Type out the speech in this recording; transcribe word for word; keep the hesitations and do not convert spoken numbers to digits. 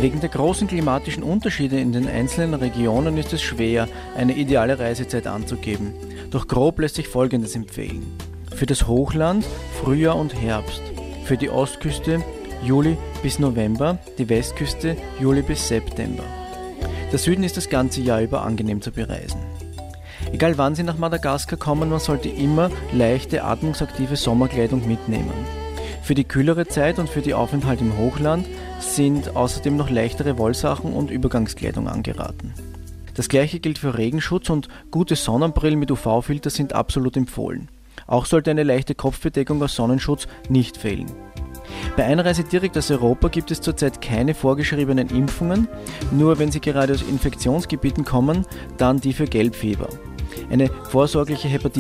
Wegen der großen klimatischen Unterschiede in den einzelnen Regionen ist es schwer, eine ideale Reisezeit anzugeben. Doch grob lässt sich Folgendes empfehlen. Für das Hochland Frühjahr und Herbst. Für die Ostküste Juli bis November, die Westküste Juli bis September. Der Süden ist das ganze Jahr über angenehm zu bereisen. Egal wann Sie nach Madagaskar kommen, man sollte immer leichte, atmungsaktive Sommerkleidung mitnehmen. Für die kühlere Zeit und für die Aufenthalt im Hochland sind außerdem noch leichtere Wollsachen und Übergangskleidung angeraten. Das gleiche gilt für Regenschutz und gute Sonnenbrillen mit U V-Filter sind absolut empfohlen. Auch sollte eine leichte Kopfbedeckung aus Sonnenschutz nicht fehlen. Bei Einreise direkt aus Europa gibt es zurzeit keine vorgeschriebenen Impfungen, nur wenn Sie gerade aus Infektionsgebieten kommen, dann die für Gelbfieber. Eine vorsorgliche Hepatitis